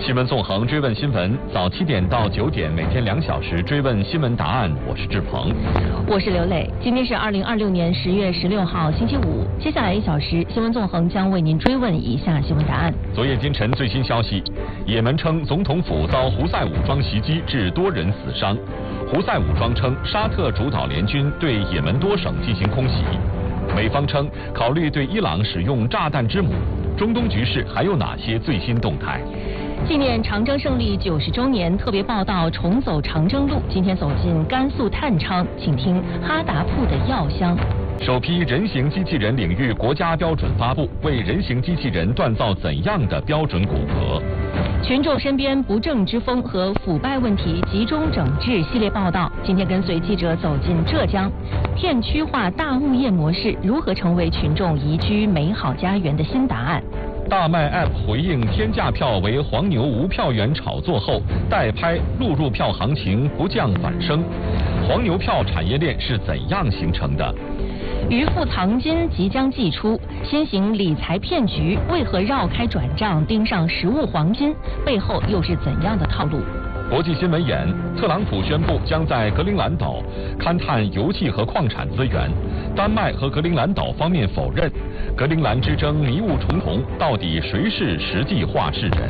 新闻纵横追问新闻，早7点到9点，每天2小时追问新闻答案。我是志鹏， 我是刘磊。今天是2026年10月16号，星期五。接下来1小时，新闻纵横将为您追问以下新闻答案。 昨夜今晨最新消息，也门称总统府遭胡塞武装袭击，致多人死伤。胡塞武装称沙特主导联军对也门多省进行空袭。美方称考虑对伊朗使用炸弹之母。中东局势还有哪些最新动态？ 纪念长征胜利90周年特别报道重走长征路，今天走进甘肃探昌，请听哈达铺的药香。 首批人形机器人领域国家标准发布，为人形机器人锻造怎样的标准骨骼？ 群众身边不正之风和腐败问题集中整治系列报道，今天跟随记者走进浙江，片区化大物业模式如何成为群众宜居美好家园的新答案？ 大麦 App 回应天价票为黄牛无票源炒作后，代拍录入票行情不降反升，黄牛票产业链是怎样形成的？ 渔夫藏金即将祭出，新型理财骗局为何绕开转账盯上实物黄金？背后又是怎样的套路？ 国际新闻眼，特朗普宣布将在格陵兰岛勘探油气和矿产资源，丹麦和格陵兰岛方面否认。格陵兰之争迷雾重重，到底谁是实际话事人？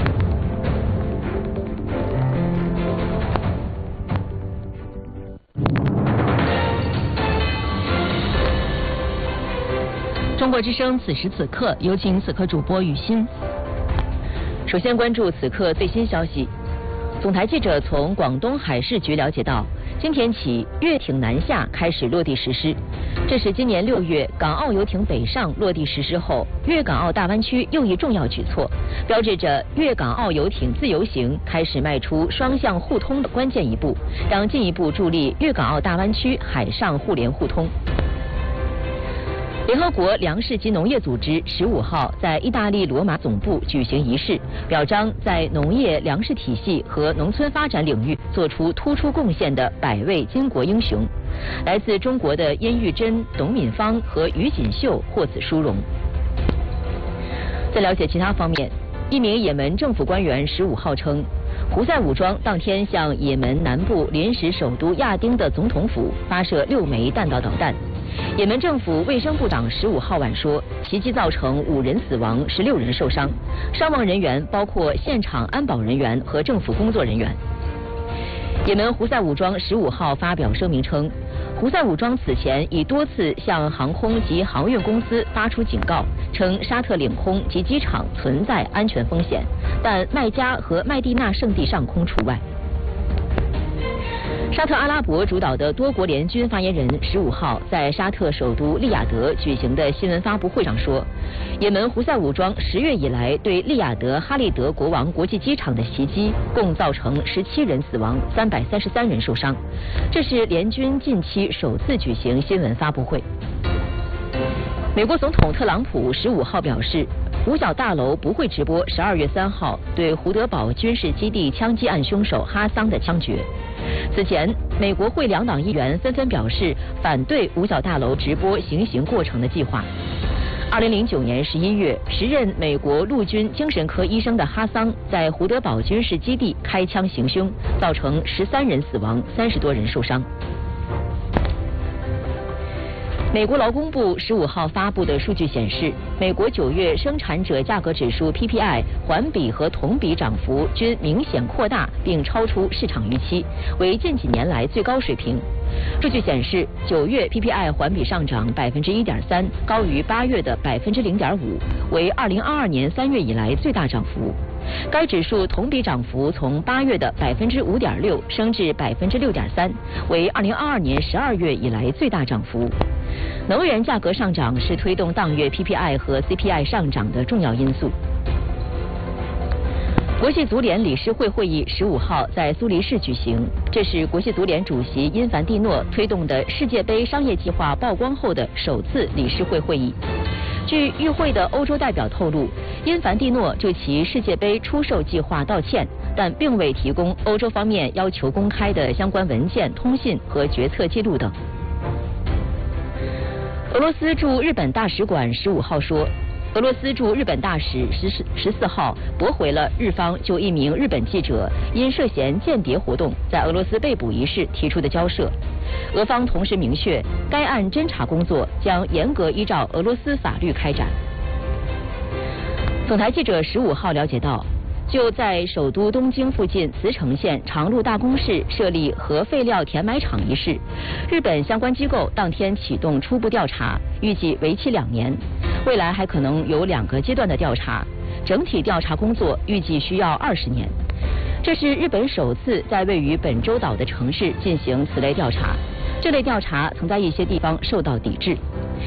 中国之声此时此刻，有请此刻主播雨欣。 首先关注此刻最新消息。总台记者从广东海事局了解到，今天起粤艇南下开始落地实施。这是今年6月港澳游艇北上落地实施后，粤港澳大湾区又一重要举措，标志着粤港澳游艇自由行开始迈出双向互通的关键一步，将进一步助力粤港澳大湾区海上互联互通。联合国粮食及农业组织15号在意大利罗马总部举行仪式，表彰在农业粮食体系和农村发展领域做出突出贡献的100位巾帼英雄。来自中国的燕玉珍、董敏芳和于锦绣获此殊荣。在了解其他方面，一名也门政府官员15号称，胡塞武装当天向也门南部临时首都亚丁的总统府发射6枚弹道导弹。也门政府卫生部长15号晚说，袭击造成5人死亡，16人受伤，伤亡人员包括现场安保人员和政府工作人员。也门胡塞武装15号发表声明称，胡塞武装此前已多次向航空及航运公司发出警告，称沙特领空及机场存在安全风险，但麦加和麦地那圣地上空除外。沙特阿拉伯主导的多国联军发言人15号在沙特首都利雅得举行的新闻发布会上说，也门胡塞武装10月以来对利雅得哈利德国王国际机场的袭击，共造成17人死亡，333人受伤。这是联军近期首次举行新闻发布会。美国总统特朗普15号表示，五角大楼不会直播12月3号对胡德堡军事基地枪击案凶手哈桑的枪决。此前，美国会2党议员纷纷表示反对五角大楼直播行刑过程的计划。2009年11月，时任美国陆军精神科医生的哈桑在胡德堡军事基地开枪行凶，造成13人死亡，30多人受伤。美国劳工部15号发布的数据显示，美国9月生产者价格指数 PPI 环比和同比涨幅均明显扩大，并超出市场预期，为近几年来最高水平。数据显示，9月 PPI 环比上涨1.3%，高于8月的0.5%，为2022年3月以来最大涨幅。该指数同比涨幅从8月的5.6%升至6.3%，为2022年12月以来最大涨幅。能源价格上涨是推动当月 PPI 和 CPI 上涨的重要因素。国际足联理事会会议15号在苏黎世举行，这是国际足联主席因凡蒂诺推动的世界杯商业计划曝光后的首次理事会会议。据与会的欧洲代表透露，因凡蒂诺就其世界杯出售计划道歉，但并未提供欧洲方面要求公开的相关文件、通信和决策记录等。俄罗斯驻日本大使馆15号说， 俄罗斯驻日本大使14号驳回了日方就一名日本记者因涉嫌间谍活动在俄罗斯被捕一事提出的交涉。俄方同时明确，该案侦查工作将严格依照俄罗斯法律开展。总台记者15号了解到，就在首都东京附近茨城县长鹿大宫市设立核废料填埋场一事，日本相关机构当天启动初步调查，预计为期2年，未来还可能有2个阶段的调查，整体调查工作预计需要20年。这是日本首次在位于本州岛的城市进行此类调查，这类调查曾在一些地方受到抵制。